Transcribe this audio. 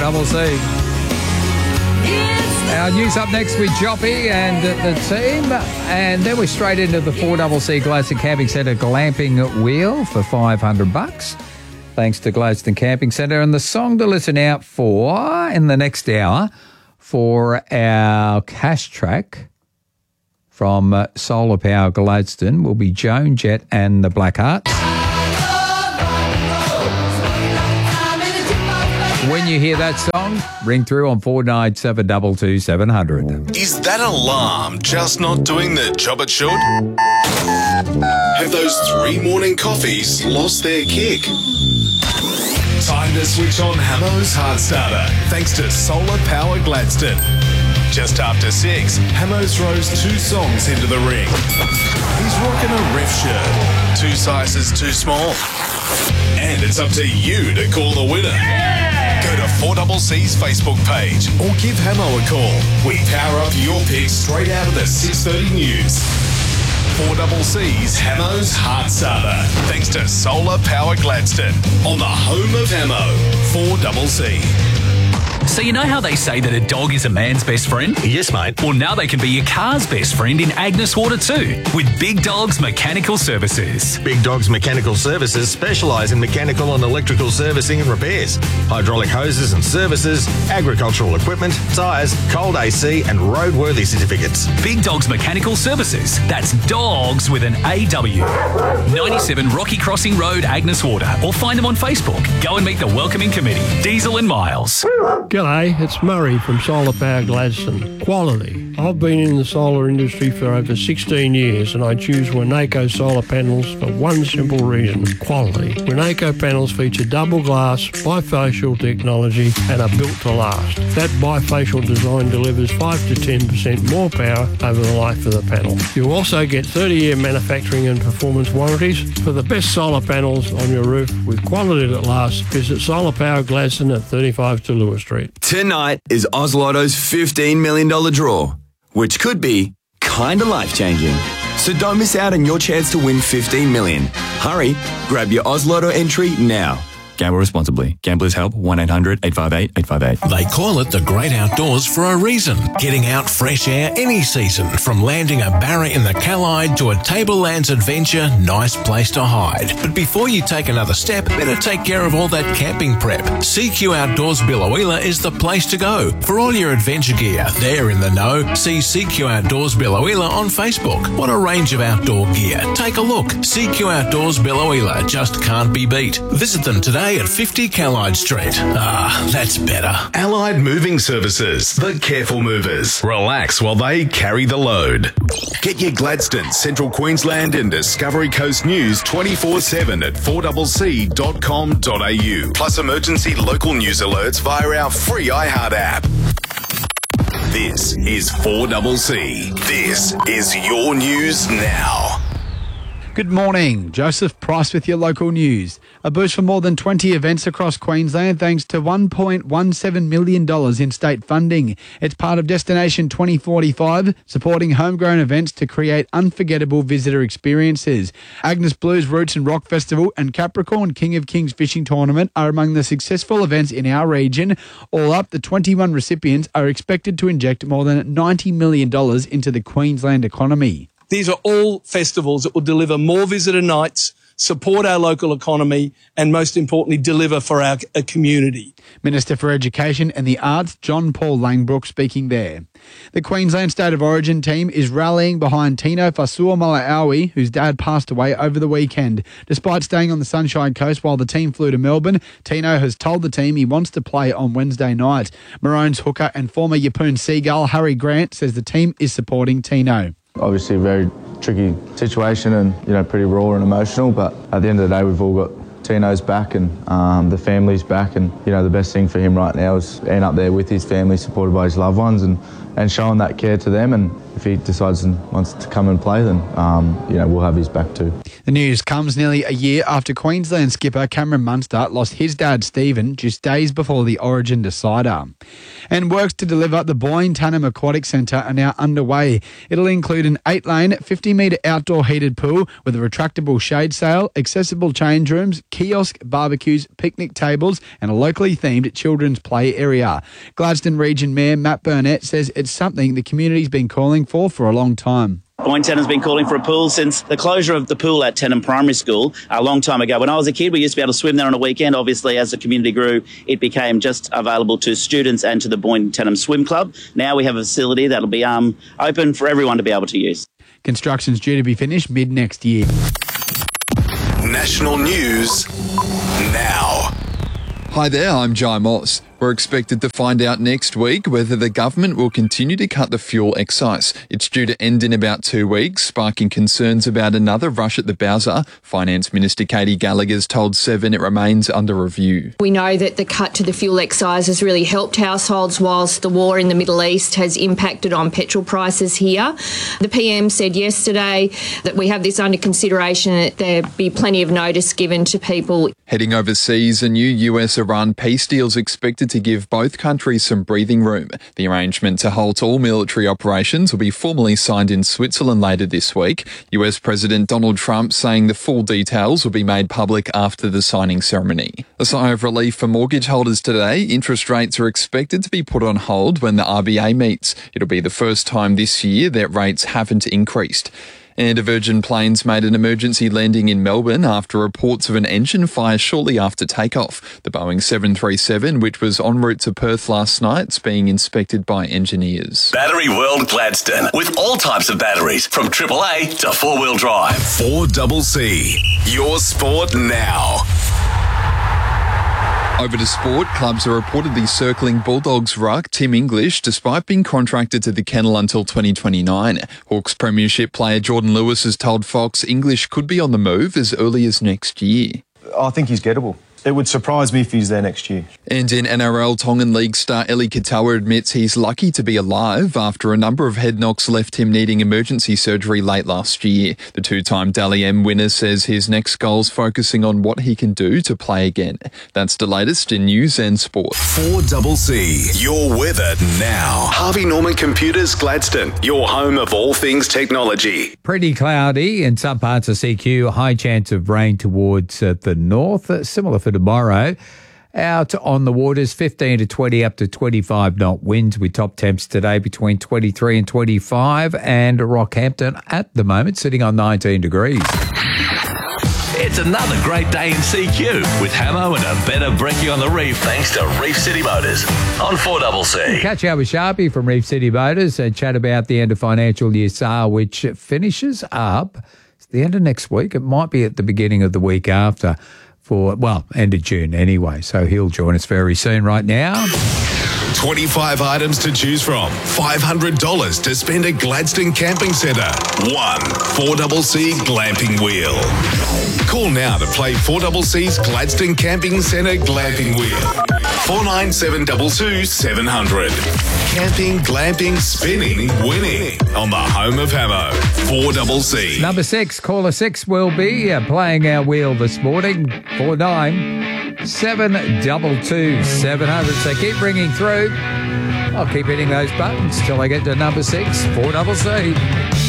4CC. Our news up next with Joppy and the team. And then we're straight into the 4CC Gladstone Camping Centre glamping wheel for $500. Thanks to Gladstone Camping Centre. And the song to listen out for in the next hour for our cash track from Solar Power Gladstone will be Joan Jett and the Blackhearts. When you hear that song, ring through on 497 700. Is that alarm just not doing the job it should? Have those 3 morning coffees lost their kick? Time to switch on Hamo's Heart Starter, thanks to Solar Power Gladstone. Just after 6, Hamo throws 2 songs into the ring. He's rocking a ref shirt, 2 sizes too small. And it's up to you to call the winner. Go to 4CC's Facebook page or give Hamo a call. We power up your picks straight out of the 6:30 news. 4CC's Hamo's Heart Starter, thanks to Solar Power Gladstone, on the home of Hamo, 4CC. So you know how they say that a dog is a man's best friend? Yes, mate. Well, now they can be your car's best friend in Agnes Water too, with Big Dogs Mechanical Services. Big Dogs Mechanical Services specialise in mechanical and electrical servicing and repairs, hydraulic hoses and services, agricultural equipment, tyres, cold AC and roadworthy certificates. Big Dogs Mechanical Services. That's dogs with an AW. 97 Rocky Crossing Road, Agnes Water, or find them on Facebook. Go and meet the welcoming committee, Diesel and Miles. G'day, it's Murray from Solar Power Gladstone. Quality. I've been in the solar industry for over 16 years and I choose Winnaco solar panels for one simple reason: quality. Winnaco panels feature double glass, bifacial technology and are built to last. That bifacial design delivers 5 to 10% more power over the life of the panel. You'll also get 30-year manufacturing and performance warranties. For the best solar panels on your roof with quality that lasts, visit Solar Power Gladstone at 35 to Lewis Street. Tonight is Oz Lotto's $15 million draw, which could be kinda life-changing. So don't miss out on your chance to win $15 million. Hurry, grab your Oz Lotto entry now. Gamble responsibly. Gamblers Help, 1-800-858-858. They call it the great outdoors for a reason. Getting out fresh air any season, from landing a barra in the Callide to a Tablelands adventure, nice place to hide. But before you take another step, better take care of all that camping prep. CQ Outdoors Billawheeler is the place to go. For all your adventure gear, they're in the know. See CQ Outdoors Billawheeler on Facebook. What a range of outdoor gear. Take a look. CQ Outdoors Billawheeler just can't be beat. Visit them today at 50 Callide Street. Ah, that's better. Allied Moving Services, the careful movers. Relax while they carry the load. Get your Gladstone, Central Queensland and Discovery Coast news 24/7 at 4cc.com.au. Plus emergency local news alerts via our free iHeart app. This is 4CC. This is your news now. Good morning. Joseph Price with your local news. A boost for more than 20 events across Queensland thanks to $1.17 million in state funding. It's part of Destination 2045, supporting homegrown events to create unforgettable visitor experiences. Agnes Blues Roots and Rock Festival and Capricorn King of Kings Fishing Tournament are among the successful events in our region. All up, the 21 recipients are expected to inject more than $90 million into the Queensland economy. These are all festivals that will deliver more visitor nights, support our local economy, and most importantly, deliver for our community. Minister for Education and the Arts, John Paul Langbrook, speaking there. The Queensland State of Origin team is rallying behind Tino Fasua-Malaawi, whose dad passed away over the weekend. Despite staying on the Sunshine Coast while the team flew to Melbourne, Tino has told the team he wants to play on Wednesday night. Maroons hooker and former Yeppoon Seagull Harry Grant says the team is supporting Tino. Obviously a very tricky situation and, pretty raw and emotional, but at the end of the day we've all got Tino's back and the family's back, and, the best thing for him right now is being up there with his family, supported by his loved ones and showing that care to them, and if he decides and wants to come and play, then, we'll have his back too. The news comes nearly a year after Queensland skipper Cameron Munster lost his dad Stephen just days before the Origin decider. And works to deliver the Boyne Tanham Aquatic Centre are now underway. It'll include an 8-lane, 50-metre outdoor heated pool with a retractable shade sail, accessible change rooms, kiosk, barbecues, picnic tables and a locally themed children's play area. Gladstone Region Mayor Matt Burnett says it's something the community's been calling for a long time. Boyne Tanham's been calling for a pool since the closure of the pool at Tanham Primary School a long time ago. When I was a kid, we used to be able to swim there on a weekend. Obviously, as the community grew, it became just available to students and to the Boyne Tanham Swim Club. Now we have a facility that'll be open for everyone to be able to use. Construction's due to be finished mid-next year. National news now. Hi there, I'm Jai Moss. We're expected to find out next week whether the government will continue to cut the fuel excise. It's due to end in about 2 weeks, sparking concerns about another rush at the Bowser. Finance Minister Katie Gallagher's told Seven it remains under review. We know that the cut to the fuel excise has really helped households whilst the war in the Middle East has impacted on petrol prices here. The PM said yesterday that we have this under consideration, that there be plenty of notice given to people. Heading overseas, a new US-Iran peace deal is expected to give both countries some breathing room. The arrangement to halt all military operations will be formally signed in Switzerland later this week. US President Donald Trump saying the full details will be made public after the signing ceremony. A sigh of relief for mortgage holders today. Interest rates are expected to be put on hold when the RBA meets. It'll be the first time this year that rates haven't increased. And a Virgin Planes made an emergency landing in Melbourne after reports of an engine fire shortly after takeoff. The Boeing 737, which was en route to Perth last night, is being inspected by engineers. Battery World Gladstone, with all types of batteries, from AAA to four-wheel drive. 4CC, your sport now. Over to sport, clubs are reportedly circling Bulldogs ruck Tim English despite being contracted to the kennel until 2029. Hawks premiership player Jordan Lewis has told Fox English could be on the move as early as next year. I think he's gettable. It would surprise me if he's there next year. And in NRL, Tongan League star Eli Katoa admits he's lucky to be alive after a number of head knocks left him needing emergency surgery late last year. The two-time Dally M winner says his next goal's focusing on what he can do to play again. That's the latest in news and sport. 4CC, your weather now. Harvey Norman Computers Gladstone, your home of all things technology. Pretty cloudy in some parts of CQ. High chance of rain towards the north. Similar for tomorrow. Out on the waters, 15 to 20 up to 25 knot winds with top temps today between 23 and 25, and Rockhampton at the moment sitting on 19 degrees. It's another great day in CQ with Hamo and a better brekkie on the reef thanks to Reef City Motors on 4CC. We'll catch up with Sharpie from Reef City Motors and chat about the end of financial year SAR, which finishes up at the end of next week. It might be at the beginning of the week after. End of June anyway. So he'll join us very soon. Right now, 25 items to choose from. $500 to spend at Gladstone Camping Centre. 4CC Glamping Wheel. Call now to play 4CC's Gladstone Camping Centre Glamping Wheel. 4972 700. Camping, glamping, spinning, winning on the home of Hamo. 4CC. Number 6, caller 6 will be playing our wheel this morning. 4972 700. So keep ringing through. I'll keep hitting those buttons till I get to number 6, 4CC.